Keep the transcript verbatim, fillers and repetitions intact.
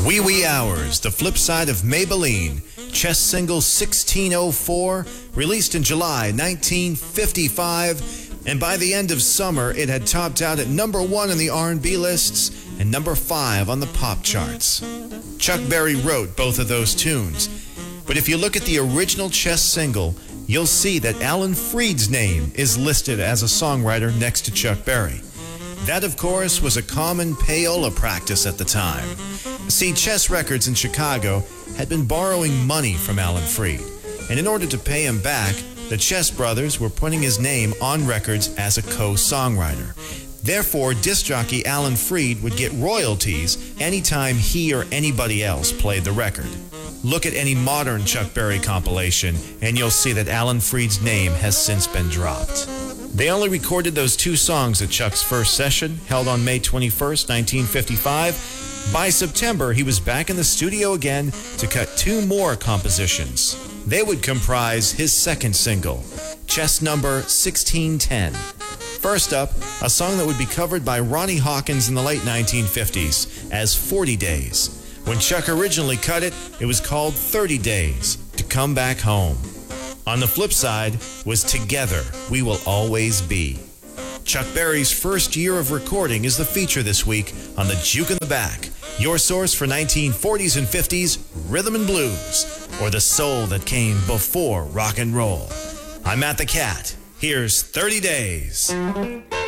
Wee Wee Hours, the flip side of Maybelline, chess single sixteen oh four, released in July nineteen fifty-five, and by the end of summer, it had topped out at number one on the R and B lists and number five on the pop charts. Chuck Berry wrote both of those tunes, but if you look at the original chess single, you'll see that Alan Freed's name is listed as a songwriter next to Chuck Berry. That, of course, was a common payola practice at the time. See, Chess Records in Chicago had been borrowing money from Alan Freed, and in order to pay him back, the Chess brothers were putting his name on records as a co-songwriter. Therefore, disc jockey Alan Freed would get royalties anytime he or anybody else played the record. Look at any modern Chuck Berry compilation, and you'll see that Alan Freed's name has since been dropped. They only recorded those two songs at Chuck's first session, held on May twenty-first, nineteen fifty-five. By September, he was back in the studio again to cut two more compositions. They would comprise his second single, Chess Number sixteen ten. First up, a song that would be covered by Ronnie Hawkins in the late nineteen fifties as forty days. When Chuck originally cut it, it was called thirty days, To Come Back Home. On the flip side was Together We Will Always Be. Chuck Berry's first year of recording is the feature this week on the Juke in the Back, your source for nineteen forties and fifties rhythm and blues, or the soul that came before rock and roll. I'm Matt the Cat. Here's thirty days.